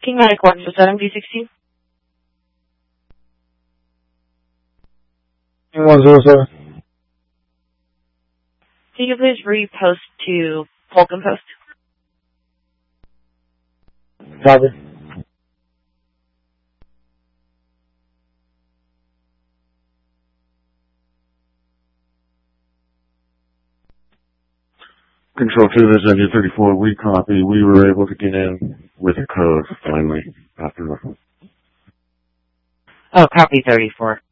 King Mike 127 D16. King 107. Can you please repost to Vulcan Post? Copy. Control 2, this is NG34. We copy. We were able to get in with a code finally after. Oh, copy 34.